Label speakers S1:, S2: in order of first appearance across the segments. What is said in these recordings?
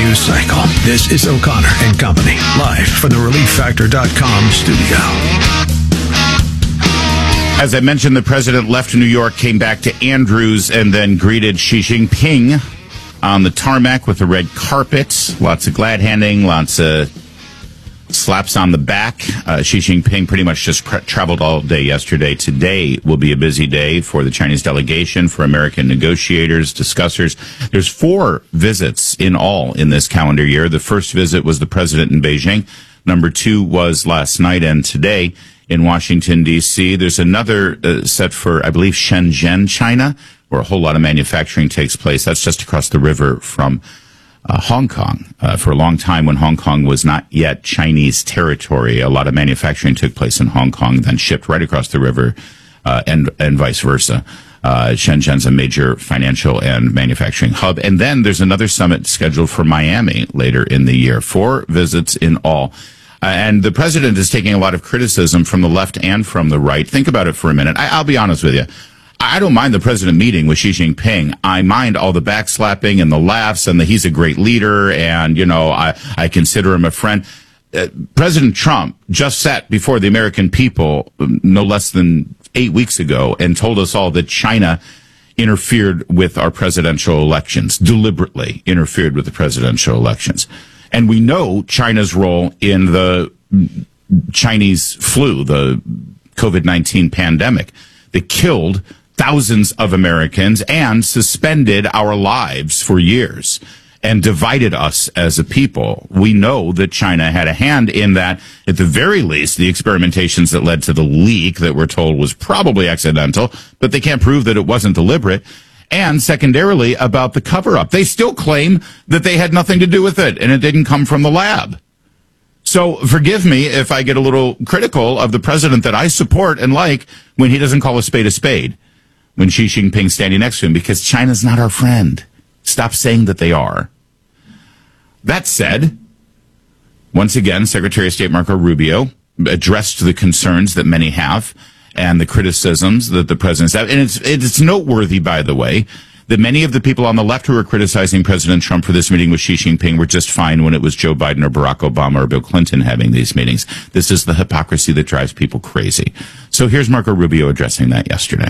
S1: news cycle. This is O'Connor and Company, live from the ReliefFactor.com studio.
S2: As I mentioned, the president left New York, came back to Andrews, and then greeted Xi Jinping on the tarmac with a red carpet. Lots of glad handing, lots of slaps on the back. Xi Jinping pretty much just traveled all day yesterday. Today will be a busy day for the Chinese delegation, for American negotiators, discussers. There's 4 visits in all in this calendar year. The first visit was the president in Beijing. Number 2 was last night and today in Washington, D.C. There's another set for, I believe, Shenzhen, China, where a whole lot of manufacturing takes place. That's just across the river from Hong Kong. For a long time, when Hong Kong was not yet Chinese territory, a lot of manufacturing took place in Hong Kong, then shipped right across the river, and vice versa. Shenzhen's a major financial and manufacturing hub. And then there's another summit scheduled for Miami later in the year. 4 visits in all. And the president is taking a lot of criticism from the left and from the right. Think about it for a minute. I'll be honest with you. I don't mind the president meeting with Xi Jinping. I mind all the backslapping and the laughs and the he's a great leader and, you know, I consider him a friend. President Trump just sat before the American people no less than 8 weeks ago and told us all that China interfered with our presidential elections, deliberately interfered with the presidential elections. And we know China's role in the Chinese flu, the COVID-19 pandemic that killed thousands of Americans and suspended our lives for years and divided us as a people. We know that China had a hand in that. At the very least, the experimentations that led to the leak that we're told was probably accidental, but they can't prove that it wasn't deliberate. And secondarily, about the cover-up. They still claim that they had nothing to do with it, and it didn't come from the lab. So forgive me if I get a little critical of the president that I support and like when he doesn't call a spade, when Xi Jinping's standing next to him, because China's not our friend. Stop saying that they are. That said, once again, Secretary of State Marco Rubio addressed the concerns that many have and the criticisms that the president's have. And it's noteworthy, by the way, that many of the people on the left who were criticizing President Trump for this meeting with Xi Jinping were just fine when it was Joe Biden or Barack Obama or Bill Clinton having these meetings. This is the hypocrisy that drives people crazy. So here's Marco Rubio addressing that yesterday.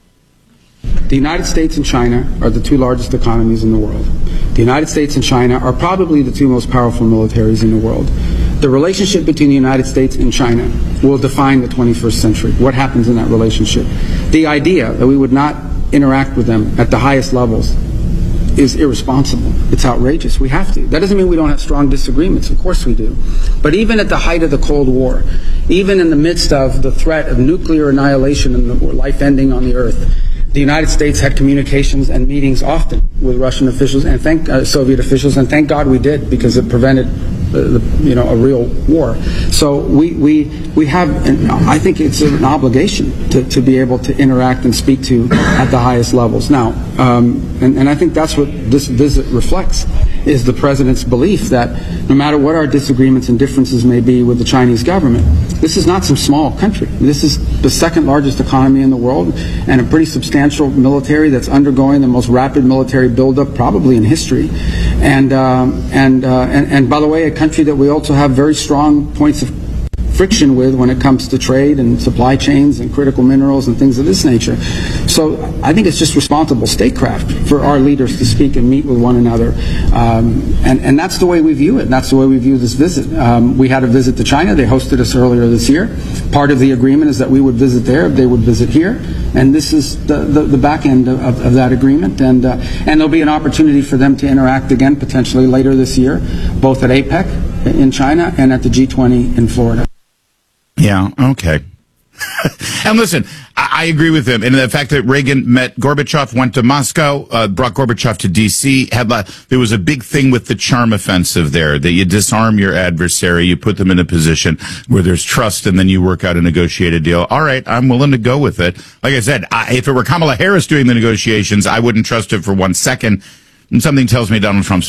S3: The United States and China are the 2 largest economies in the world. The United States and China are probably the 2 most powerful militaries in the world. The relationship between the United States and China will define the 21st century. What happens in that relationship? The idea that we would not interact with them at the highest levels is irresponsible. It's outrageous. We have to. That doesn't mean we don't have strong disagreements. Of course we do. But even at the height of the Cold War, even in the midst of the threat of nuclear annihilation and the life ending on the Earth, the United States had communications and meetings often with Russian officials and Soviet officials, and thank God we did, because it prevented a real war. So we have, and I think it's an obligation to be able to interact and speak to at the highest levels. Now, and I think that's what this visit reflects, is the president's belief that no matter what our disagreements and differences may be with the Chinese government, this is not some small country. This is the 2nd largest economy in the world and a pretty substantial military that's undergoing the most rapid military buildup probably in history. And by the way, a country that we also have very strong points of friction with when it comes to trade and supply chains and critical minerals and things of this nature. So I think it's just responsible statecraft for our leaders to speak and meet with one another. And that's the way we view it. And that's the way we view this visit. We had a visit to China. They hosted us earlier this year. Part of the agreement is that we would visit there, they would visit here. And this is the back end of that agreement. And there'll be an opportunity for them to interact again potentially later this year, both at APEC in China and at the G20 in Florida.
S2: Yeah, okay. And listen, I agree with him. And the fact that Reagan met Gorbachev, went to Moscow, brought Gorbachev to D.C., there was a big thing with the charm offensive there, that you disarm your adversary, you put them in a position where there's trust, and then you work out a negotiated deal. All right, I'm willing to go with it. Like I said, if it were Kamala Harris doing the negotiations, I wouldn't trust it for 1 second. And something tells me Donald Trump's